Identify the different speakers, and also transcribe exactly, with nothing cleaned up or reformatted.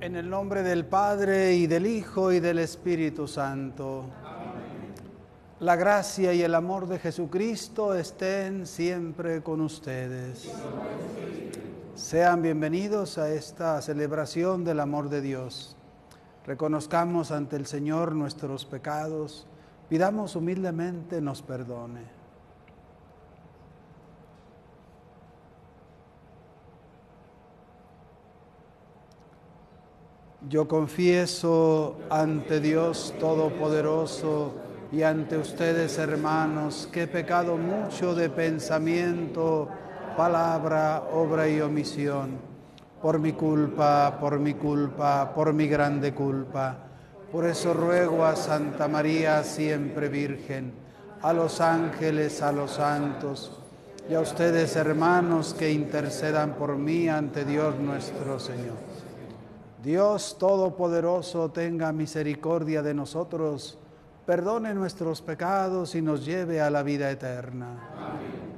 Speaker 1: En el nombre del Padre, y del Hijo, y del Espíritu Santo.
Speaker 2: Amén.
Speaker 1: La gracia y el amor de Jesucristo estén siempre con ustedes. Sean bienvenidos a esta celebración del amor de Dios. Reconozcamos ante el Señor nuestros pecados, pidamos humildemente nos perdone. Yo confieso ante Dios Todopoderoso y ante ustedes, hermanos, que he pecado mucho de pensamiento, palabra, obra y omisión. Por mi culpa, por mi culpa, por mi grande culpa. Por eso ruego a Santa María, siempre Virgen, a los ángeles, a los santos, y a ustedes, hermanos, que intercedan por mí ante Dios nuestro Señor. Dios Todopoderoso tenga misericordia de nosotros, perdone nuestros pecados y nos lleve a la vida eterna. Amén.